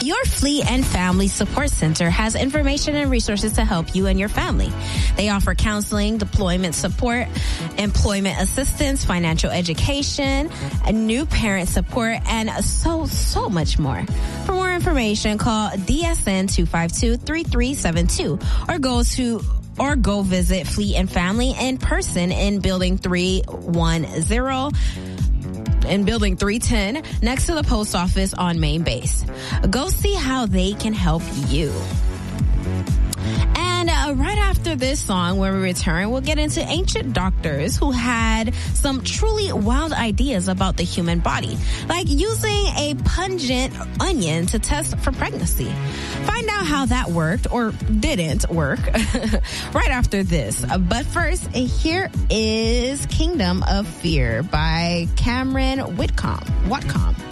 Your Fleet and Family Support Center has information and resources to help you and your family. They offer counseling, deployment support, employment assistance, financial education, new parent support, and so much more. For more information, call DSN 252-3372 or go visit Fleet and Family in person in Building 310 next to the post office on Main Base. Go see how they can help you. And right after this song, when we return, we'll get into ancient doctors who had some truly wild ideas about the human body, like using a pungent onion to test for pregnancy. Find out how that worked or didn't work right after this. But first, here is Kingdom of Fear by Cameron Whitcomb.